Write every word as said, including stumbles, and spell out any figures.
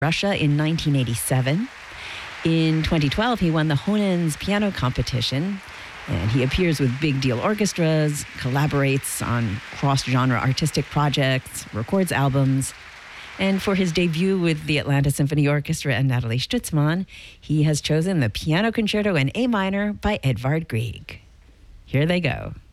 Russia in nineteen eighty-seven. In twenty twelve, he won the Honens piano competition, and he appears with big deal orchestras, collaborates on cross-genre artistic projects, records albums. And for his debut with the Atlanta Symphony Orchestra and Natalie Stutzmann, he has chosen the Piano Concerto in A minor by Edvard Grieg. Here they go.